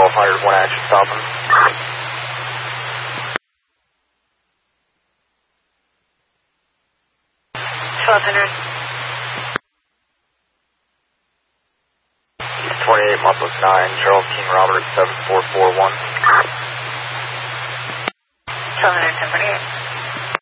1200, 1 action, stop him. 1200. 28, Marcos 9, Charles King Robert 7441. 1200, 1048.